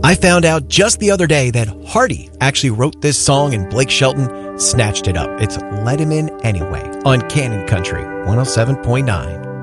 I found out just the other day that Hardy actually wrote this song and Blake Shelton snatched it up. It's Let Him In Anyway on Cannon Country 107.9.